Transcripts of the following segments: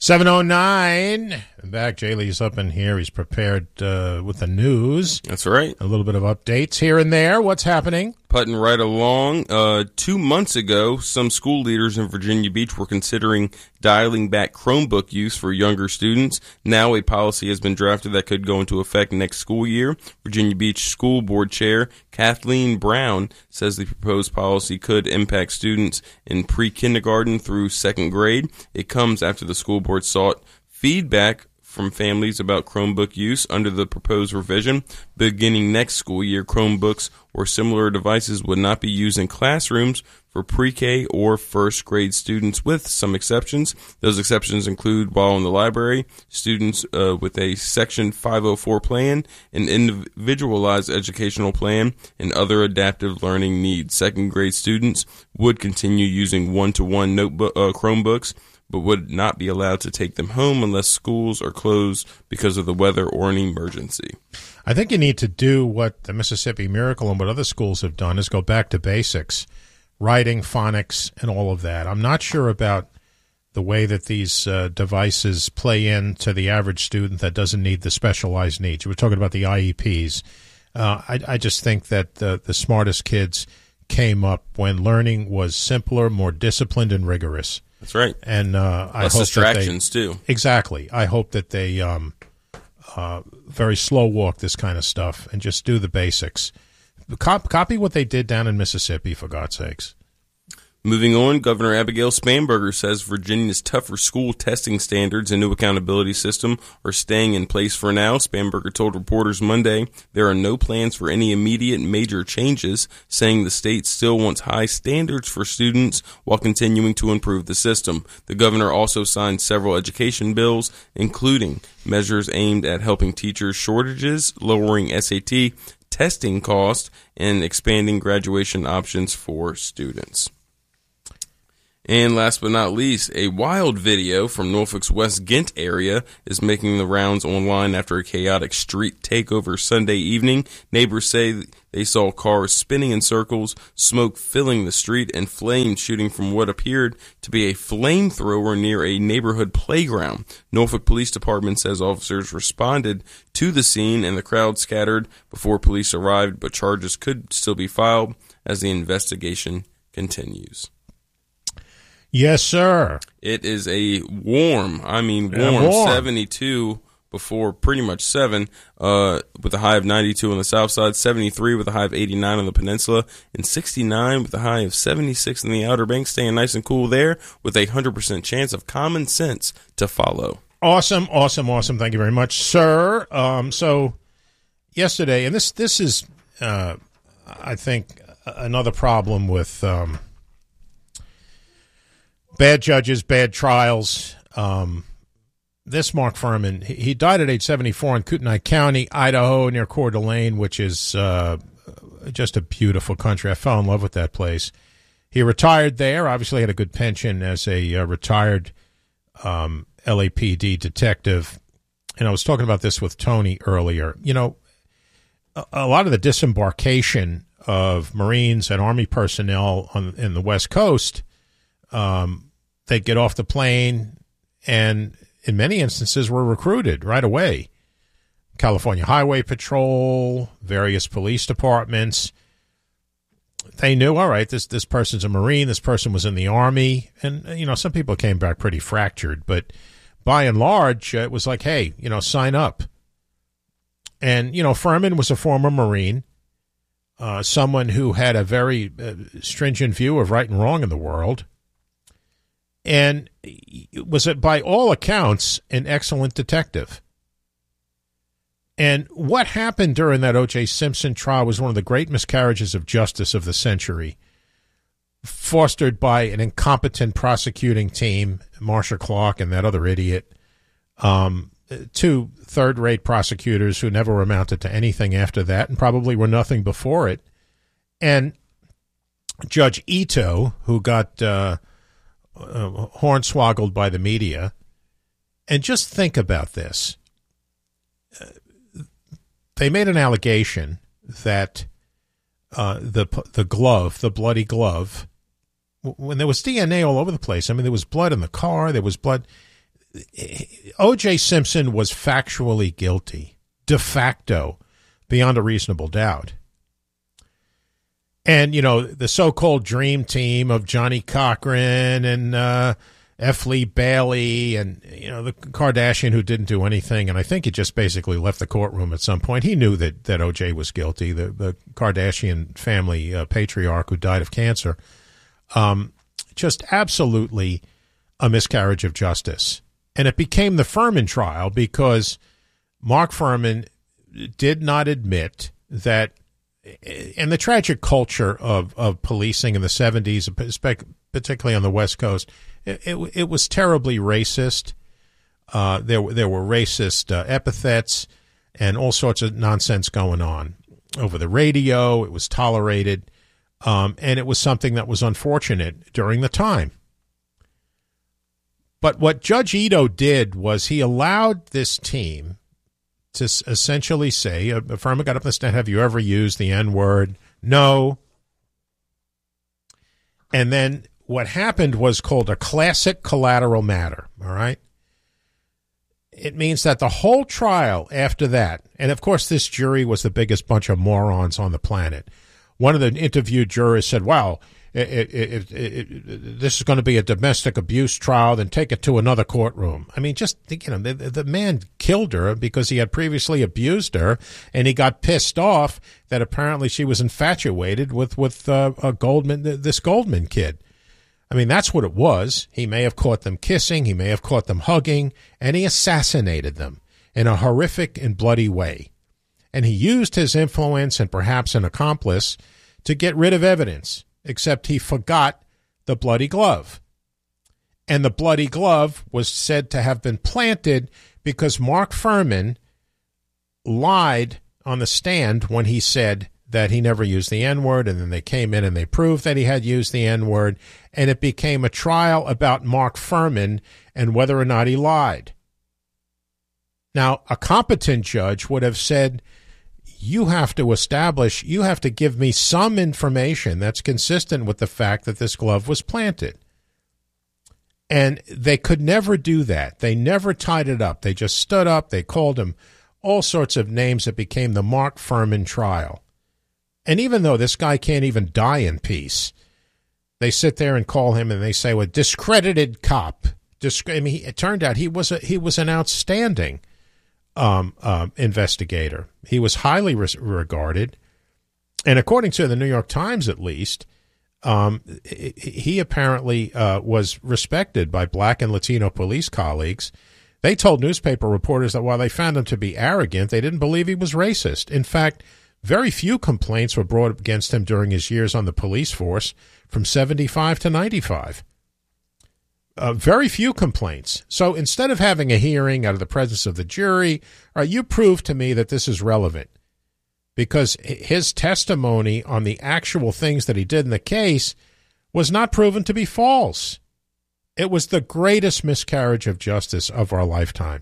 7:09. Back. Jay Lee's up in here. He's prepared with the news. That's right. A little bit of updates here and there. What's happening? Putting right along. 2 months ago, some school leaders in Virginia Beach were considering dialing back Chromebook use for younger students. Now a policy has been drafted that could go into effect next school year. Virginia Beach School Board Chair Kathleen Brown says the proposed policy could impact students in pre-kindergarten through second grade. It comes after the school board sought feedback from families about Chromebook use under the proposed revision. Beginning next school year, Chromebooks or similar devices would not be used in classrooms for pre-K or first grade students, with some exceptions. Those exceptions include while in the library, students with a Section 504 plan, an individualized educational plan, and other adaptive learning needs. Second grade students would continue using one-to-one notebook Chromebooks, but would not be allowed to take them home unless schools are closed because of the weather or an emergency. I think you need to do what the Mississippi Miracle and what other schools have done is go back to basics, writing, phonics, and all of that. I'm not sure about the way that these devices play into the average student that doesn't need the specialized needs. We're talking about the IEPs. I just think that the smartest kids came up when learning was simpler, more disciplined, and rigorous. That's right. And I less hope distractions, too. Exactly. I hope that they very slow walk this kind of stuff and just do the basics. Copy what they did down in Mississippi, for God's sakes. Moving on, Governor Abigail Spanberger says Virginia's tougher school testing standards and new accountability system are staying in place for now. Spanberger told reporters Monday there are no plans for any immediate major changes, saying the state still wants high standards for students while continuing to improve the system. The governor also signed several education bills, including measures aimed at helping teachers shortages, lowering SAT testing costs, and expanding graduation options for students. And last but not least, a wild video from Norfolk's West Ghent area is making the rounds online after a chaotic street takeover Sunday evening. Neighbors say they saw cars spinning in circles, smoke filling the street, and flames shooting from what appeared to be a flamethrower near a neighborhood playground. Norfolk Police Department says officers responded to the scene and the crowd scattered before police arrived, but charges could still be filed as the investigation continues. Yes, sir. It is a warm, 72 before pretty much 7, with a high of 92 on the south side, 73 with a high of 89 on the peninsula, and 69 with a high of 76 in the Outer Banks, staying nice and cool there with a 100% chance of common sense to follow. Awesome. Thank you very much, sir. So yesterday, and this is, I think, another problem with bad judges, bad trials. This Mark Furman, he died at age 74 in Kootenai County, Idaho, near Coeur d'Alene, which is just a beautiful country. I fell in love with that place. He retired there, obviously had a good pension as a retired LAPD detective. And I was talking about this with Tony earlier. You know, a lot of the disembarkation of Marines and Army personnel in the West Coast, they get off the plane and in many instances were recruited right away. California Highway Patrol, various police departments. They knew, all right, this person's a Marine, this person was in the Army. And, you know, some people came back pretty fractured. But by and large, it was like, hey, you know, sign up. And, you know, Furman was a former Marine, someone who had a very stringent view of right and wrong in the world. And was, by all accounts, an excellent detective. And what happened during that O.J. Simpson trial was one of the great miscarriages of justice of the century, fostered by an incompetent prosecuting team, Marcia Clark and that other idiot, two third-rate prosecutors who never amounted to anything after that and probably were nothing before it, and Judge Ito, who got hornswoggled by the media. And just think about this. They made an allegation that the glove, the bloody glove, when there was DNA all over the place, I mean, there was blood in the car, there was blood. O.J. Simpson was factually guilty, de facto, beyond a reasonable doubt. And, you know, the so-called dream team of Johnny Cochran and F. Lee Bailey and, you know, the Kardashian who didn't do anything, and I think he just basically left the courtroom at some point. He knew that O.J. was guilty, the Kardashian family patriarch who died of cancer. Just absolutely a miscarriage of justice. And it became the Furman trial because Mark Fuhrman did not admit that, in the tragic culture of policing in the 70s, particularly on the West Coast, it was terribly racist. There were racist epithets and all sorts of nonsense going on over the radio. It was tolerated, and it was something that was unfortunate during the time. But what Judge Ito did was he allowed this team to essentially say, Fuhrman got up on the stand, have you ever used the N-word? No. And then what happened was called a classic collateral matter, all right? It means that the whole trial after that, and of course this jury was the biggest bunch of morons on the planet. One of the interviewed jurors said, wow, this is going to be a domestic abuse trial, then take it to another courtroom. I mean, just, you know, the man killed her because he had previously abused her, and he got pissed off that apparently she was infatuated with this Goldman kid. I mean, that's what it was. He may have caught them kissing, he may have caught them hugging, and he assassinated them in a horrific and bloody way. And he used his influence and perhaps an accomplice to get rid of evidence. Except he forgot the bloody glove. And the bloody glove was said to have been planted because Mark Fuhrman lied on the stand when he said that he never used the N-word, and then they came in and they proved that he had used the N-word, and it became a trial about Mark Fuhrman and whether or not he lied. Now, a competent judge would have said, you have to give me some information that's consistent with the fact that this glove was planted. And they could never do that. They never tied it up. They just stood up. They called him all sorts of names that became the Mark Fuhrman trial. And even though this guy can't even die in peace, they sit there and call him and they say, well, discredited cop. I mean, it turned out he was an outstanding investigator. He was highly regarded, and according to the New York Times, at least, he apparently was respected by Black and Latino police colleagues. They told newspaper reporters that while they found him to be arrogant, they didn't believe he was racist. In fact, very few complaints were brought against him during his years on the police force, from 75 to 95. Very few complaints. So instead of having a hearing out of the presence of the jury, you prove to me that this is relevant, because his testimony on the actual things that he did in the case was not proven to be false. It was the greatest miscarriage of justice of our lifetime.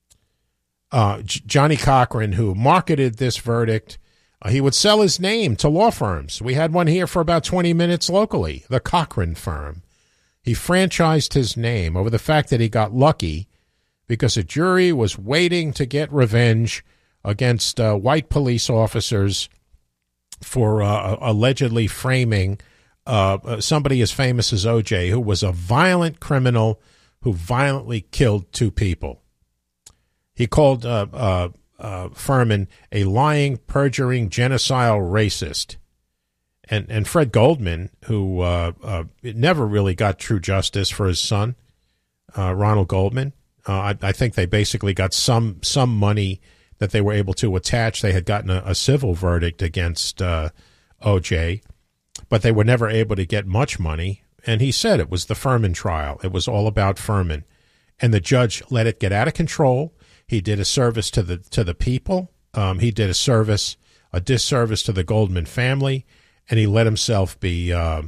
Johnny Cochran, who marketed this verdict, he would sell his name to law firms. We had one here for about 20 minutes locally, the Cochran firm. He franchised his name over the fact that he got lucky because a jury was waiting to get revenge against white police officers for allegedly framing somebody as famous as O.J., who was a violent criminal who violently killed two people. He called Fuhrman a lying, perjuring, genocidal racist. And Fred Goldman, who never really got true justice for his son, Ronald Goldman. I think they basically got some money that they were able to attach. They had gotten a civil verdict against O.J., but they were never able to get much money. And he said it was the Fuhrman trial. It was all about Fuhrman. And the judge let it get out of control. He did a service to the people. He did a disservice to the Goldman family. And he let himself be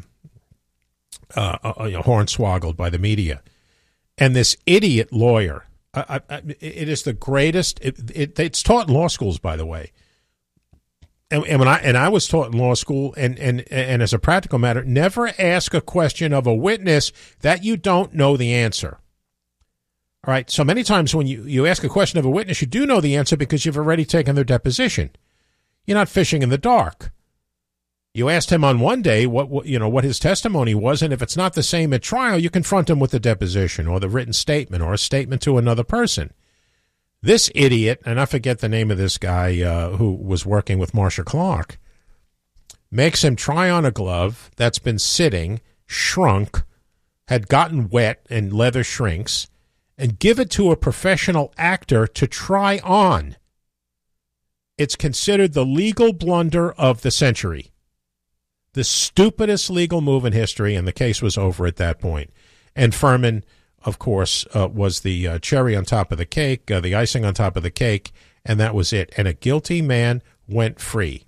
hornswoggled by the media. And this idiot lawyer, it is the greatest. It's taught in law schools, by the way. And when I was taught in law school, and as a practical matter, never ask a question of a witness that you don't know the answer. All right. So many times when you ask a question of a witness, you do know the answer because you've already taken their deposition. You're not fishing in the dark. You asked him on one day what his testimony was, and if it's not the same at trial, you confront him with the deposition or the written statement or a statement to another person. This idiot, and I forget the name of this guy who was working with Marsha Clark, makes him try on a glove that's been sitting, shrunk, had gotten wet and leather shrinks, and give it to a professional actor to try on. It's considered the legal blunder of the century. The stupidest legal move in history, and the case was over at that point. And Furman, of course, was the cherry on top of the cake, the icing on top of the cake, and that was it. And a guilty man went free.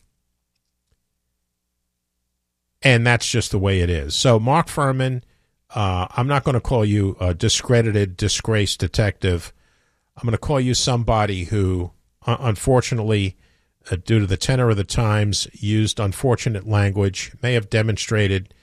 And that's just the way it is. So, Mark Furman, I'm not going to call you a discredited, disgraced detective. I'm going to call you somebody who, unfortunately, due to the tenor of the times, used unfortunate language, may have demonstrated,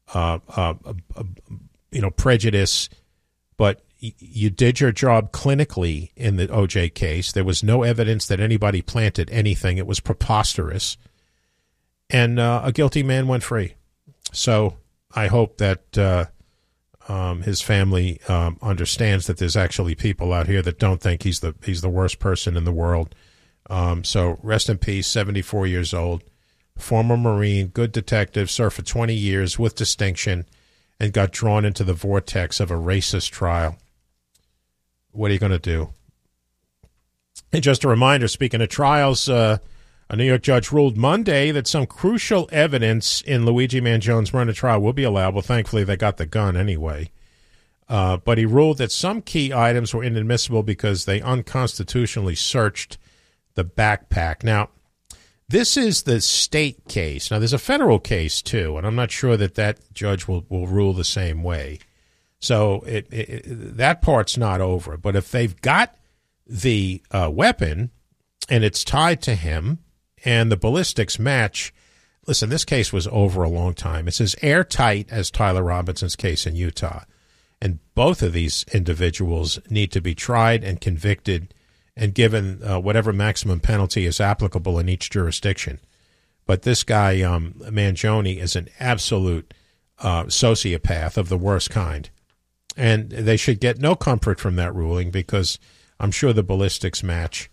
prejudice, but you did your job clinically in the O.J. case. There was no evidence that anybody planted anything. It was preposterous. And a guilty man went free. So I hope that his family understands that there's actually people out here that don't think he's the worst person in the world. So rest in peace, 74 years old, former Marine, good detective, served for 20 years with distinction, and got drawn into the vortex of a racist trial. What are you going to do? And just a reminder, speaking of trials, a New York judge ruled Monday that some crucial evidence in Luigi Mangione's murder trial will be allowed. Well, thankfully, they got the gun anyway. But he ruled that some key items were inadmissible because they unconstitutionally searched the backpack. Now, this is the state case. Now, there's a federal case, too, and I'm not sure that judge will rule the same way. So that part's not over. But if they've got the weapon and it's tied to him and the ballistics match, listen, this case was over a long time. It's as airtight as Tyler Robinson's case in Utah. And both of these individuals need to be tried and convicted and given whatever maximum penalty is applicable in each jurisdiction. But this guy, Mangione, is an absolute sociopath of the worst kind. And they should get no comfort from that ruling because I'm sure the ballistics match.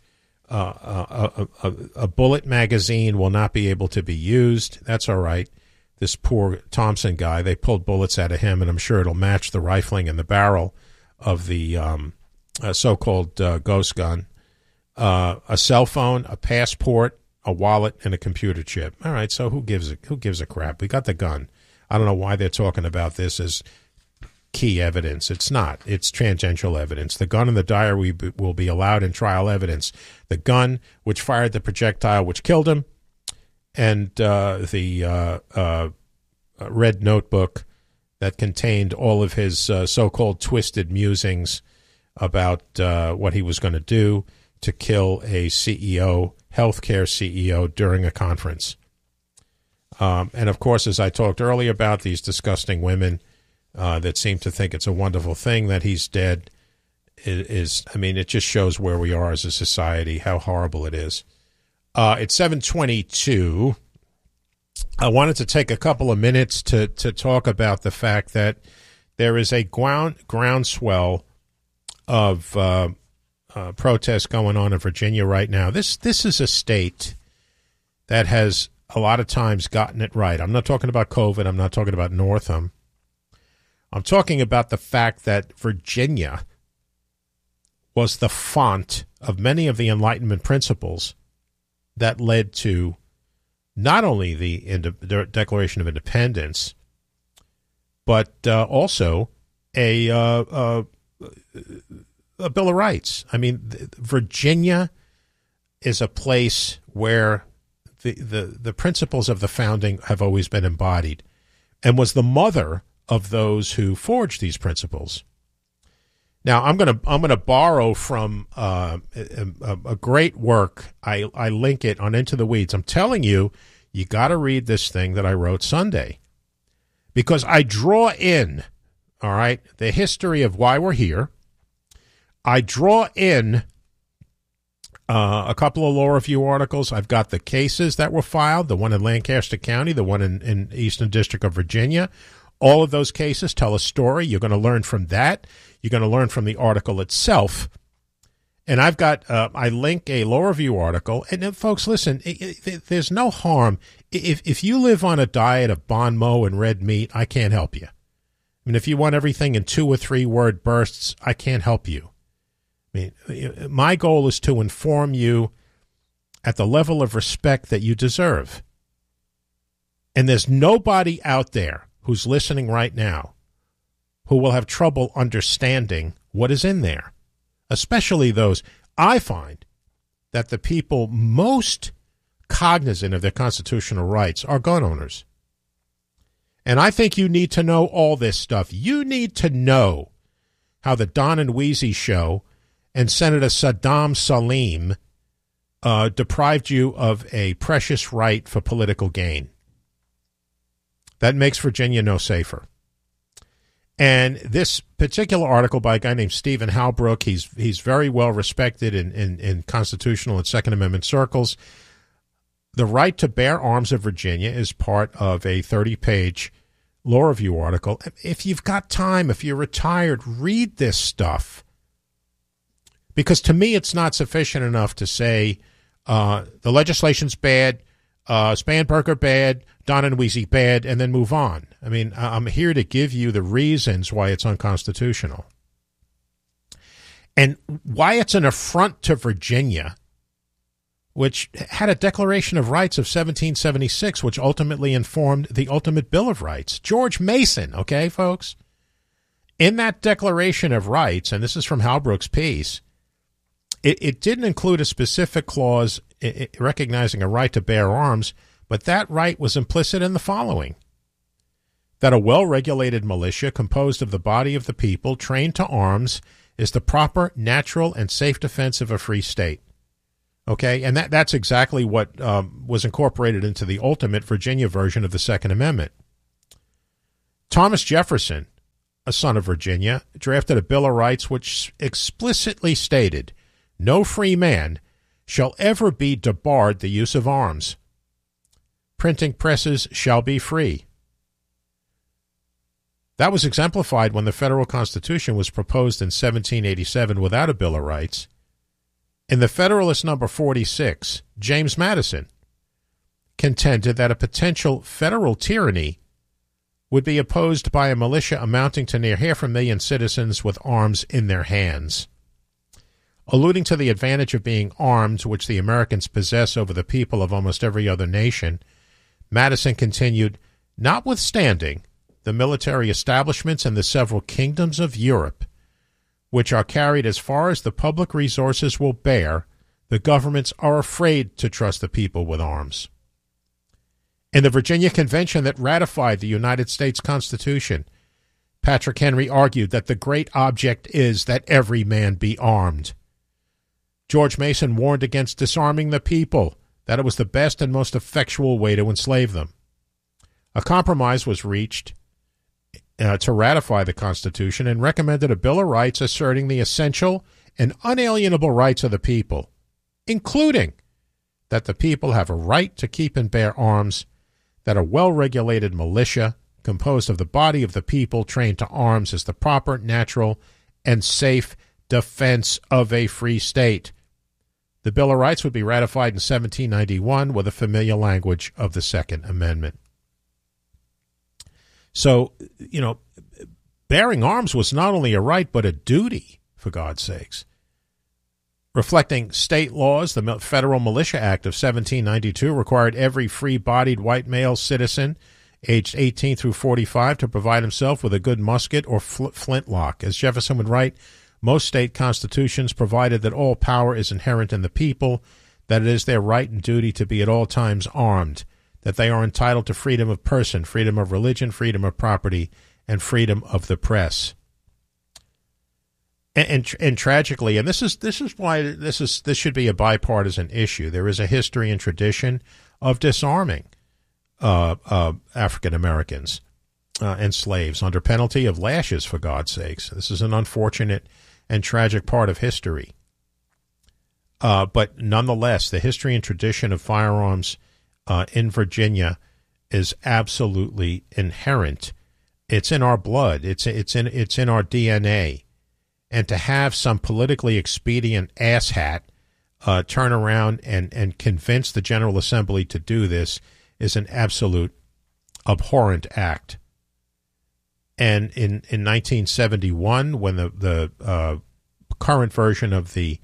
A bullet magazine will not be able to be used. That's all right. This poor Thompson guy, they pulled bullets out of him, and I'm sure it'll match the rifling and the barrel of the so-called ghost gun. A cell phone, a passport, a wallet, and a computer chip. All right, so who gives a crap? We got the gun. I don't know why they're talking about this as key evidence. It's not. It's tangential evidence. The gun and the diary will be allowed in trial evidence. The gun which fired the projectile which killed him, and the red notebook that contained all of his so-called twisted musings about what he was going to do to kill a CEO, healthcare CEO, during a conference. And, of course, as I talked earlier about these disgusting women that seem to think it's a wonderful thing that he's dead, it just shows where we are as a society, how horrible it is. It's 7:22. I wanted to take a couple of minutes to talk about the fact that there is a groundswell of protests going on in Virginia right now. This is a state that has a lot of times gotten it right. I'm not talking about COVID. I'm not talking about Northam. I'm talking about the fact that Virginia was the font of many of the Enlightenment principles that led to not only the Declaration of Independence, but also a Bill of Rights. I mean, Virginia is a place where the principles of the founding have always been embodied, and was the mother of those who forged these principles. Now, I'm gonna borrow from a great work. I link it on Into the Weeds. I'm telling you, you got to read this thing that I wrote Sunday, because I draw in, all right, the history of why we're here. I draw in a couple of law review articles. I've got the cases that were filed, the one in Lancaster County, the one in Eastern District of Virginia. All of those cases tell a story. You're going to learn from that. You're going to learn from the article itself. And I've got, I link a law review article. And then, folks, listen, there's no harm. If you live on a diet of bon mot and red meat, I can't help you. I mean, if you want everything in 2 or 3 word bursts, I can't help you. I mean, my goal is to inform you at the level of respect that you deserve. And there's nobody out there who's listening right now who will have trouble understanding what is in there, especially those. I find that the people most cognizant of their constitutional rights are gun owners. And I think you need to know all this stuff. You need to know how the Don and Weezy show and Senator Saddam Salim deprived you of a precious right for political gain. That makes Virginia no safer. And this particular article by a guy named Stephen Halbrook, he's very well respected in constitutional and Second Amendment circles. The right to bear arms of Virginia is part of a 30-page law review article. If you've got time, if you're retired, read this stuff. Because to me, it's not sufficient enough to say the legislation's bad, Spanberger bad, Don and Weezy bad, and then move on. I mean, I'm here to give you the reasons why it's unconstitutional. And why it's an affront to Virginia, which had a Declaration of Rights of 1776, which ultimately informed the ultimate Bill of Rights. George Mason, okay, folks? In that Declaration of Rights, and this is from Halbrook's piece, it didn't include a specific clause recognizing a right to bear arms, but that right was implicit in the following: that a well-regulated militia composed of the body of the people trained to arms is the proper, natural, and safe defense of a free state. Okay, and that's exactly what was incorporated into the ultimate Virginia version of the Second Amendment. Thomas Jefferson, a son of Virginia, drafted a Bill of Rights which explicitly stated, "No free man shall ever be debarred the use of arms. Printing presses shall be free." That was exemplified when the federal Constitution was proposed in 1787 without a Bill of Rights. In the Federalist Number 46, James Madison contended that a potential federal tyranny would be opposed by a militia amounting to near 500,000 citizens with arms in their hands. Alluding to the advantage of being armed, which the Americans possess over the people of almost every other nation, Madison continued, "Notwithstanding the military establishments in the several kingdoms of Europe, which are carried as far as the public resources will bear, the governments are afraid to trust the people with arms." In the Virginia Convention that ratified the United States Constitution, Patrick Henry argued that the great object is that every man be armed. George Mason warned against disarming the people, that it was the best and most effectual way to enslave them. A compromise was reached to ratify the Constitution and recommended a Bill of Rights asserting the essential and unalienable rights of the people, including that the people have a right to keep and bear arms, that a well-regulated militia composed of the body of the people trained to arms is the proper, natural, and safe defense of a free state. The Bill of Rights would be ratified in 1791 with the familiar language of the Second Amendment. So, bearing arms was not only a right but a duty, for God's sakes. Reflecting state laws, the Federal Militia Act of 1792 required every free-bodied white male citizen aged 18 through 45 to provide himself with a good musket or flintlock. As Jefferson would write, most state constitutions provided that all power is inherent in the people, that it is their right and duty to be at all times armed, that they are entitled to freedom of person, freedom of religion, freedom of property, and freedom of the press. And tragically, and this is why this should be a bipartisan issue. There is a history and tradition of disarming African Americans and slaves under penalty of lashes. For God's sakes, this is an unfortunate and tragic part of history. But nonetheless, the history and tradition of firearms in Virginia is absolutely inherent. It's in our blood. It's in our DNA. And to have some politically expedient asshat turn around and convince the General Assembly to do this is an absolute abhorrent act. And in 1971, when the current version of the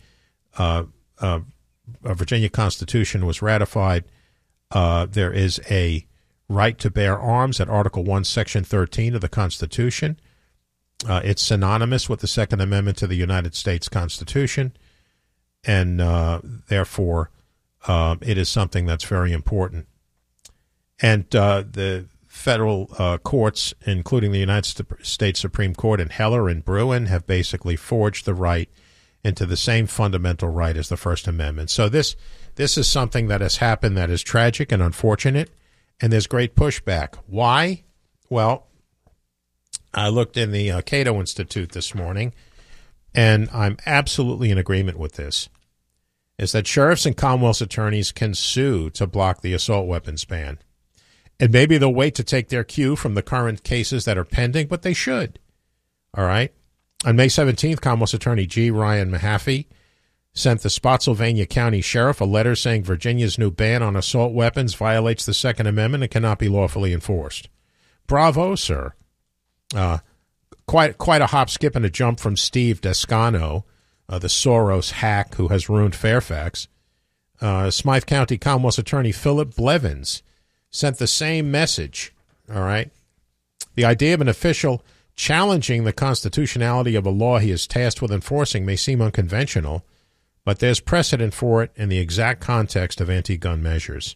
Virginia Constitution was ratified, there is a right to bear arms at Article 1, Section 13 of the Constitution. It's synonymous with the Second Amendment to the United States Constitution, and therefore it is something that's very important. And the federal courts, including the United States Supreme Court and Heller and Bruen, have basically forged the right into the same fundamental right as the First Amendment. So this is something that has happened that is tragic and unfortunate, and there's great pushback. Why? Well, I looked in the Cato Institute this morning, and I'm absolutely in agreement with this, is that sheriffs and Commonwealth's attorneys can sue to block the assault weapons ban. And maybe they'll wait to take their cue from the current cases that are pending, but they should. All right? On May 17th, Commonwealth's attorney G. Ryan Mahaffey sent the Spotsylvania County Sheriff a letter saying Virginia's new ban on assault weapons violates the Second Amendment and cannot be lawfully enforced. Bravo, sir. Quite a hop, skip, and a jump from Steve Descano, the Soros hack who has ruined Fairfax. Smythe County Commonwealth's attorney Philip Blevins sent the same message. All right? The idea of an official challenging the constitutionality of a law he is tasked with enforcing may seem unconventional, but there's precedent for it in the exact context of anti-gun measures.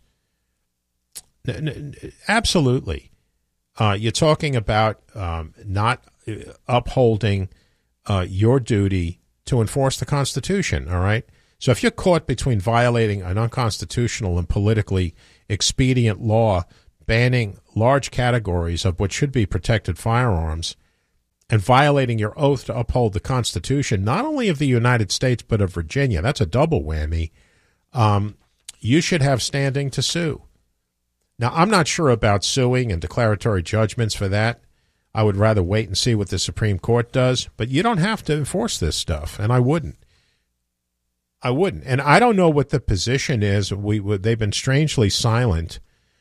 Absolutely. You're talking about not upholding your duty to enforce the Constitution, all right? So if you're caught between violating an unconstitutional and politically expedient law banning large categories of what should be protected firearms and violating your oath to uphold the Constitution, not only of the United States but of Virginia, that's a double whammy, you should have standing to sue. Now, I'm not sure about suing and declaratory judgments for that. I would rather wait and see what the Supreme Court does, but you don't have to enforce this stuff, and I wouldn't. And I don't know what the position is. They've been strangely silent.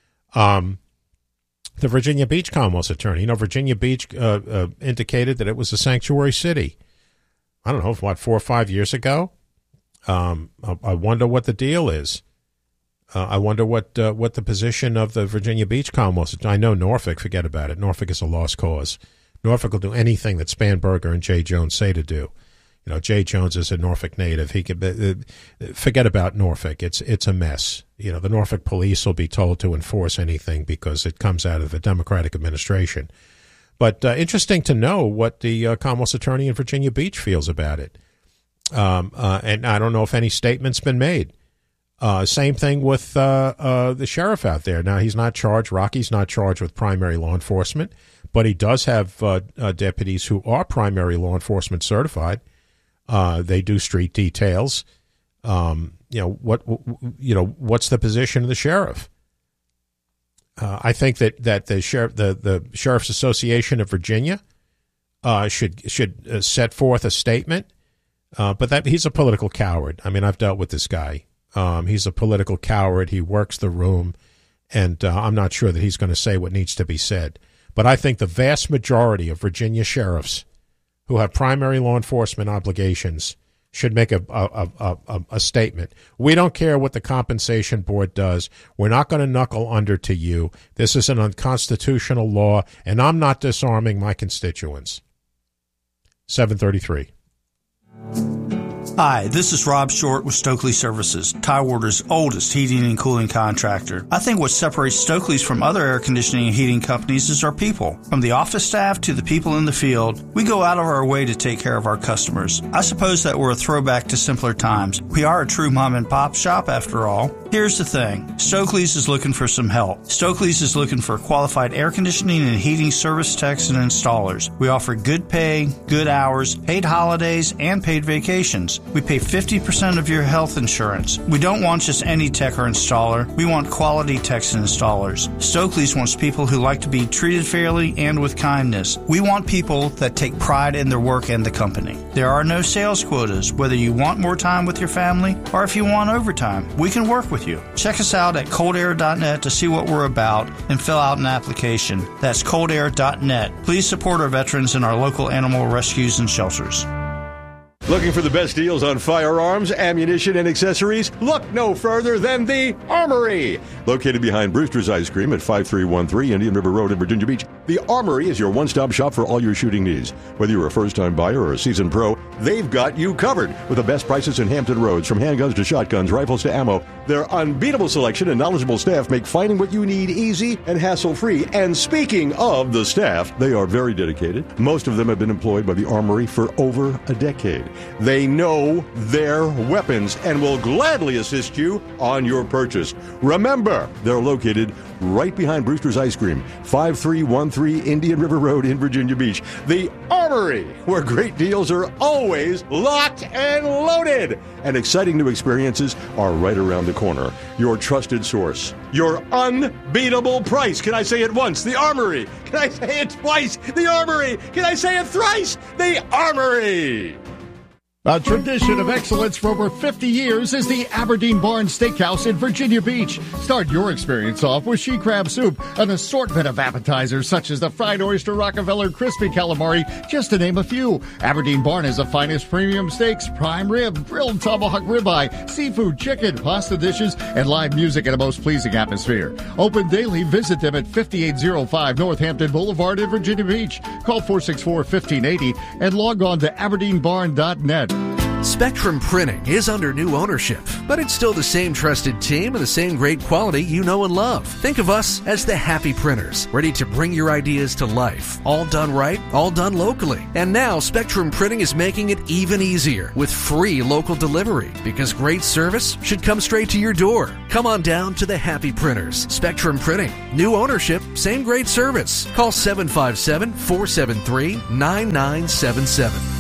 The Virginia Beach Commonwealth's attorney, Virginia Beach indicated that it was a sanctuary city. I don't know, 4 or 5 years ago? I wonder what the deal is. I wonder what the position of the Virginia Beach Commonwealth is. I know Norfolk, forget about it. Norfolk is a lost cause. Norfolk will do anything that Spanberger and Jay Jones say to do. Jay Jones is a Norfolk native. He could forget about Norfolk. It's a mess. The Norfolk police will be told to enforce anything because it comes out of a Democratic administration. But interesting to know what the Commonwealth's attorney in Virginia Beach feels about it. And I don't know if any statement's been made. Same thing with the sheriff out there. Now, he's not charged. Rocky's not charged with primary law enforcement, but he does have deputies who are primary law enforcement certified. They do street details. What's the position of the sheriff? I think that the Sheriff's Association of Virginia should set forth a statement. But that he's a political coward. I mean, I've dealt with this guy. He's a political coward. He works the room, and I'm not sure that he's going to say what needs to be said. But I think the vast majority of Virginia sheriffs who have primary law enforcement obligations should make a statement. We don't care what the compensation board does. We're not going to knuckle under to you. This is an unconstitutional law, and I'm not disarming my constituents. 7:33. Hi, this is Rob Short with Stokely Services, Tidewater's oldest heating and cooling contractor. I think what separates Stokely's from other air conditioning and heating companies is our people. From the office staff to the people in the field, we go out of our way to take care of our customers. I suppose that we're a throwback to simpler times. We are a true mom and pop shop after all. Here's the thing. Stokely's is looking for some help. Stokely's is looking for qualified air conditioning and heating service techs and installers. We offer good pay, good hours, paid holidays, and paid vacations. We pay 50% of your health insurance. We don't want just any tech or installer. We want quality techs and installers. Stokely's wants people who like to be treated fairly and with kindness. We want people that take pride in their work and the company. There are no sales quotas, whether you want more time with your family or if you want overtime. We can work with you. Check us out at coldair.net to see what we're about and fill out an application. That's coldair.net. Please support our veterans and our local animal rescues and shelters. Looking for the best deals on firearms, ammunition, and accessories? Look no further than the Armory. Located behind Brewster's Ice Cream at 5313 Indian River Road in Virginia Beach, the Armory is your one-stop shop for all your shooting needs. Whether you're a first-time buyer or a seasoned pro, they've got you covered with the best prices in Hampton Roads, from handguns to shotguns, rifles to ammo. Their unbeatable selection and knowledgeable staff make finding what you need easy and hassle-free. And speaking of the staff, they are very dedicated. Most of them have been employed by the Armory for over a decade. They know their weapons and will gladly assist you on your purchase. Remember, they're located right behind Brewster's Ice Cream, 5313 Indian River Road in Virginia Beach. The Armory, where great deals are always locked and loaded. And exciting new experiences are right around the corner. Your trusted source. Your unbeatable price. Can I say it once? The Armory. Can I say it twice? The Armory. Can I say it thrice? The Armory. A tradition of excellence for over 50 years is the Aberdeen Barn Steakhouse in Virginia Beach. Start your experience off with she crab soup, an assortment of appetizers such as the fried oyster, Rockefeller, crispy calamari, just to name a few. Aberdeen Barn is the finest premium steaks, prime rib, grilled tomahawk ribeye, seafood, chicken, pasta dishes, and live music in a most pleasing atmosphere. Open daily. Visit them at 5805 Northampton Boulevard in Virginia Beach. Call 464-1580 and log on to aberdeenbarn.net. Spectrum Printing is under new ownership, but it's still the same trusted team and the same great quality you know and love. Think of us as the Happy Printers, ready to bring your ideas to life. All done right, all done locally. And now Spectrum Printing is making it even easier with free local delivery, because great service should come straight to your door. Come on down to the Happy Printers. Spectrum Printing. New ownership, same great service. Call 757-473-9977.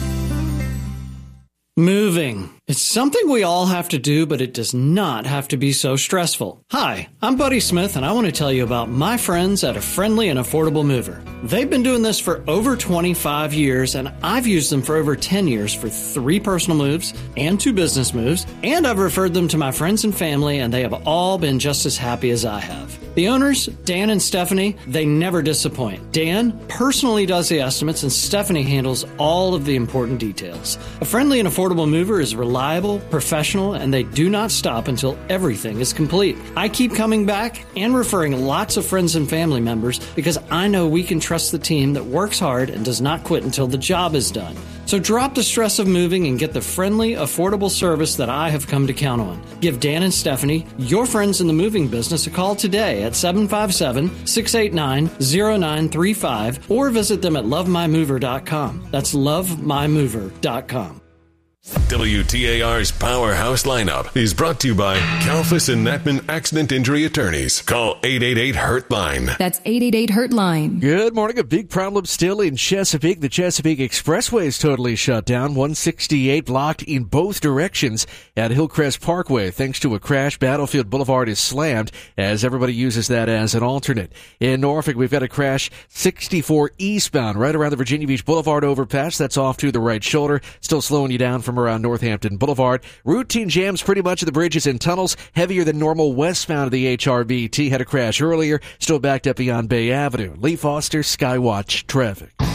Moving. It's something we all have to do, but it does not have to be so stressful. Hi, I'm Buddy Smith, and I want to tell you about my friends at A Friendly and Affordable Mover. They've been doing this for over 25 years, and I've used them for over 10 years for 3 personal moves and 2 business moves, and I've referred them to my friends and family, and they have all been just as happy as I have. The owners, Dan and Stephanie, they never disappoint. Dan personally does the estimates, and Stephanie handles all of the important details. A Friendly and Affordable Mover is reliable, professional, and they do not stop until everything is complete. I keep coming back and referring lots of friends and family members because I know we can trust the team that works hard and does not quit until the job is done. So drop the stress of moving and get the friendly, affordable service that I have come to count on. Give Dan and Stephanie, your friends in the moving business, a call today at 757-689-0935 or visit them at lovemymover.com. That's lovemymover.com. WTAR's Powerhouse Lineup is brought to you by Kalfas and Natman Accident Injury Attorneys. Call 888-HURT-LINE. That's 888-HURT-LINE. Good morning. A big problem still in Chesapeake. The Chesapeake Expressway is totally shut down. 168 blocked in both directions at Hillcrest Parkway. Thanks to a crash, Battlefield Boulevard is slammed as everybody uses that as an alternate. In Norfolk, we've got a crash 64 eastbound right around the Virginia Beach Boulevard overpass. That's off to the right shoulder. Still slowing you down from around Northampton Boulevard. Routine jams pretty much at the bridges and tunnels. Heavier than normal westbound of the HRBT. Had a crash earlier. Still backed up beyond Bay Avenue. Lee Foster, Skywatch Traffic.